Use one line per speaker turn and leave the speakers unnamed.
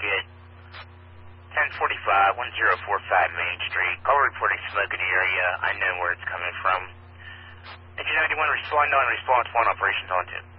Target 1045, 1045 Main Street. Call reporting smoke in the area. I know where it's coming from. Engine 91, respond on response 1, operations on 2.